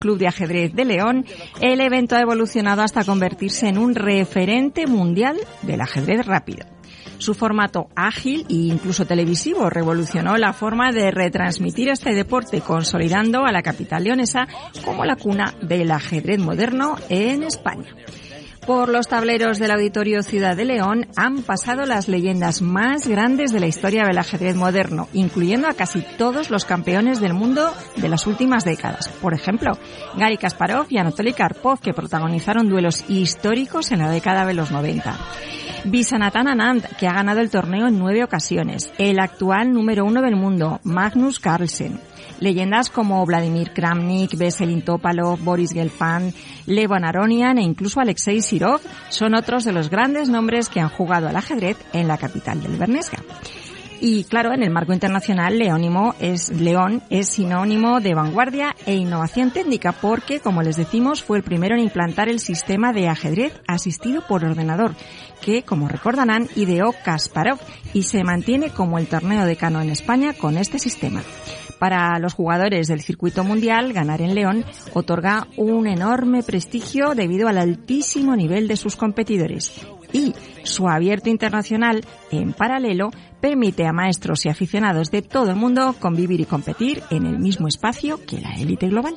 Club de Ajedrez de León, el evento ha evolucionado hasta convertirse en un referente mundial del ajedrez rápido. Su formato ágil e incluso televisivo revolucionó la forma de retransmitir este deporte, consolidando a la capital leonesa como la cuna del ajedrez moderno en España. Por los tableros del Auditorio Ciudad de León han pasado las leyendas más grandes de la historia del ajedrez moderno, incluyendo a casi todos los campeones del mundo de las últimas décadas. Por ejemplo, Garry Kasparov y Anatoly Karpov, que protagonizaron duelos históricos en la década de los 90. Viswanathan Anand, que ha ganado el torneo en 9 ocasiones. El actual número 1 del mundo, Magnus Carlsen. Leyendas como Vladimir Kramnik, Veselin Topalov, Boris Gelfand, Levon Aronian e incluso Alexei Sirov son otros de los grandes nombres que han jugado al ajedrez en la capital del Bernesga. Y claro, en el marco internacional, León es sinónimo de vanguardia e innovación técnica porque, como les decimos, fue el primero en implantar el sistema de ajedrez asistido por ordenador, que, como recordarán, ideó Kasparov y se mantiene como el torneo decano en España con este sistema. Para los jugadores del circuito mundial, ganar en León otorga un enorme prestigio debido al altísimo nivel de sus competidores. Y su abierto internacional, en paralelo, permite a maestros y aficionados de todo el mundo convivir y competir en el mismo espacio que la élite global.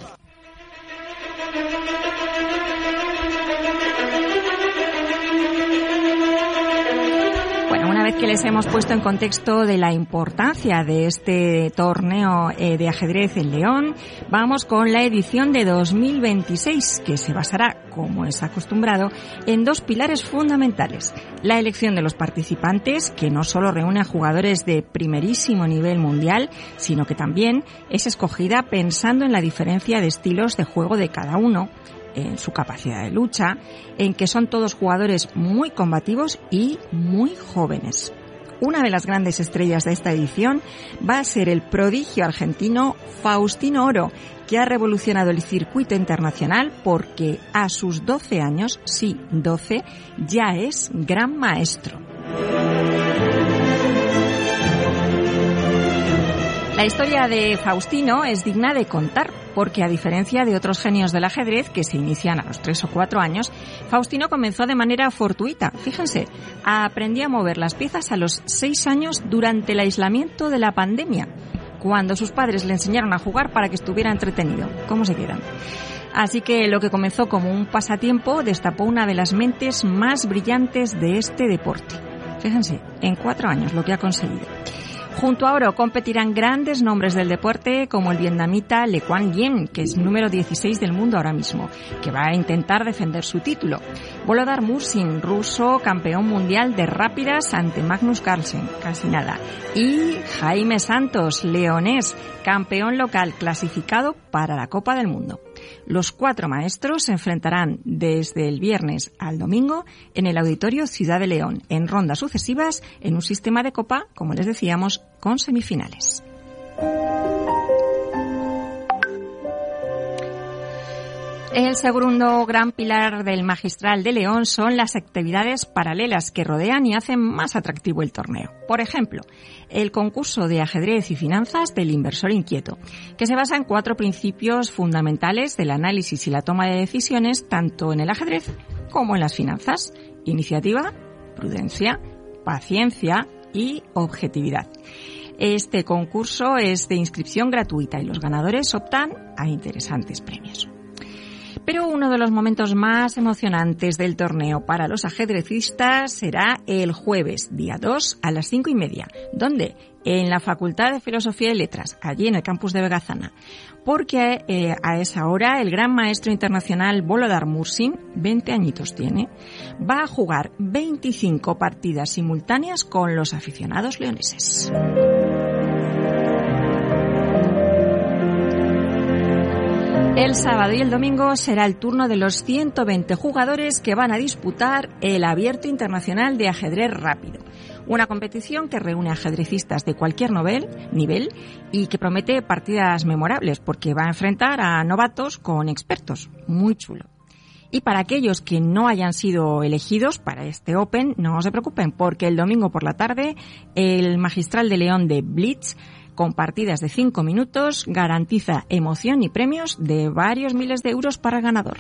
Una vez que les hemos puesto en contexto de la importancia de este torneo de ajedrez en León, vamos con la edición de 2026, que se basará, como es acostumbrado, en 2 pilares fundamentales. La elección de los participantes, que no solo reúne a jugadores de primerísimo nivel mundial, sino que también es escogida pensando en la diferencia de estilos de juego de cada uno, en su capacidad de lucha, en que son todos jugadores muy combativos y muy jóvenes. Una de las grandes estrellas de esta edición va a ser el prodigio argentino Faustino Oro, que ha revolucionado el circuito internacional porque a sus 12 años, sí, 12, ya es gran maestro. La historia de Faustino es digna de contar porque, a diferencia de otros genios del ajedrez que se inician a los 3 o 4 años, Faustino comenzó de manera fortuita. Fíjense, aprendió a mover las piezas a los 6 años durante el aislamiento de la pandemia, cuando sus padres le enseñaron a jugar para que estuviera entretenido. ¿Cómo se quedan? Así que lo que comenzó como un pasatiempo destapó una de las mentes más brillantes de este deporte. Fíjense, en 4 años lo que ha conseguido. Junto a Oro competirán grandes nombres del deporte como el vietnamita Le Quang Diem, que es número 16 del mundo ahora mismo, que va a intentar defender su título. Volodar Mursin, ruso, campeón mundial de rápidas ante Magnus Carlsen, casi nada. Y Jaime Santos, leonés, campeón local clasificado para la Copa del Mundo. Los 4 maestros se enfrentarán desde el viernes al domingo en el Auditorio Ciudad de León, en rondas sucesivas, en un sistema de copa, como les decíamos, con semifinales. El segundo gran pilar del Magistral de León son las actividades paralelas que rodean y hacen más atractivo el torneo. Por ejemplo, el concurso de ajedrez y finanzas del inversor inquieto, que se basa en 4 principios fundamentales del análisis y la toma de decisiones tanto en el ajedrez como en las finanzas: iniciativa, prudencia, paciencia y objetividad. Este concurso es de inscripción gratuita y los ganadores optan a interesantes premios. Pero uno de los momentos más emocionantes del torneo para los ajedrecistas será el jueves, día 2, a las 5:30. ¿Dónde? En la Facultad de Filosofía y Letras, allí en el campus de Vegazana. Porque a esa hora el gran maestro internacional Volodar Mursin, 20 añitos tiene, va a jugar 25 partidas simultáneas con los aficionados leoneses. El sábado y el domingo será el turno de los 120 jugadores que van a disputar el Abierto Internacional de Ajedrez Rápido. Una competición que reúne ajedrecistas de cualquier nivel y que promete partidas memorables porque va a enfrentar a novatos con expertos. Muy chulo. Y para aquellos que no hayan sido elegidos para este Open, no se preocupen porque el domingo por la tarde el Magistral de León de Blitz con partidas de 5 minutos, garantiza emoción y premios de varios miles de euros para el ganador.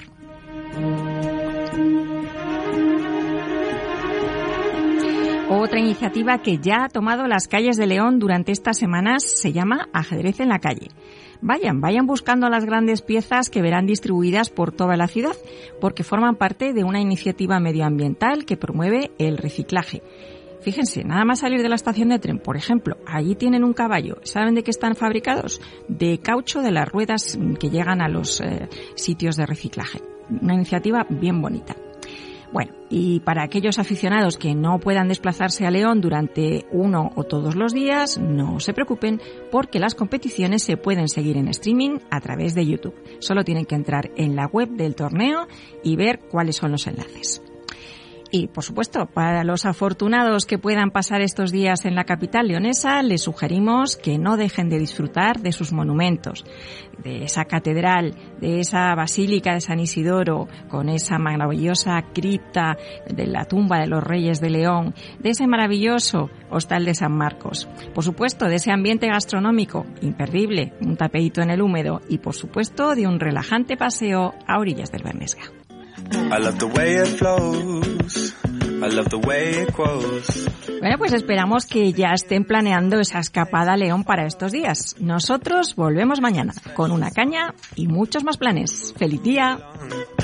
Otra iniciativa que ya ha tomado las calles de León durante estas semanas se llama Ajedrez en la calle. Vayan buscando las grandes piezas que verán distribuidas por toda la ciudad, porque forman parte de una iniciativa medioambiental que promueve el reciclaje. Fíjense, nada más salir de la estación de tren, por ejemplo, allí tienen un caballo. ¿Saben de qué están fabricados? De caucho de las ruedas que llegan a los sitios de reciclaje. Una iniciativa bien bonita. Bueno, y para aquellos aficionados que no puedan desplazarse a León durante uno o todos los días, no se preocupen porque las competiciones se pueden seguir en streaming a través de YouTube. Solo tienen que entrar en la web del torneo y ver cuáles son los enlaces. Y, por supuesto, para los afortunados que puedan pasar estos días en la capital leonesa, les sugerimos que no dejen de disfrutar de sus monumentos, de esa catedral, de esa basílica de San Isidoro, con esa maravillosa cripta de la tumba de los Reyes de León, de ese maravilloso Hostal de San Marcos. Por supuesto, de ese ambiente gastronómico imperdible, un tapeíto en el húmedo y, por supuesto, de un relajante paseo a orillas del Bernesga. I love the way it flows. I love the way it grows. Bueno, pues esperamos que ya estén planeando esa escapada a León para estos días. Nosotros volvemos mañana con una caña y muchos más planes. ¡Feliz día!